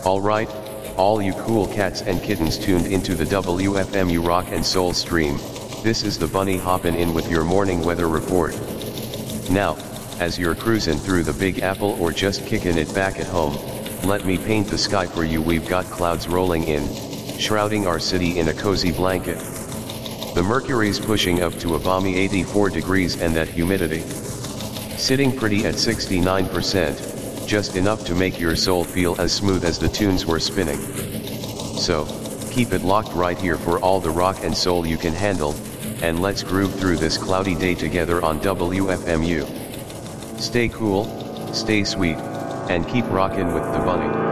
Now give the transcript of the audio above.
Alright, all you cool cats and kittens tuned into the WFMU Rock and Soul stream, this is the Bunny hoppin' in with your morning weather report. Now, as you're cruising through the Big Apple or just kicking it back at home, let me paint the sky for you. We've got clouds rolling in, shrouding our city in a cozy blanket. The mercury's pushing up to a balmy 84 degrees and that humidity sitting pretty at 69%, just enough to make your soul feel as smooth as the tunes we're spinning. So, keep it locked right here for all the rock and soul you can handle, and let's groove through this cloudy day together on WFMU. Stay cool, stay sweet, and keep rockin' with the Bunny.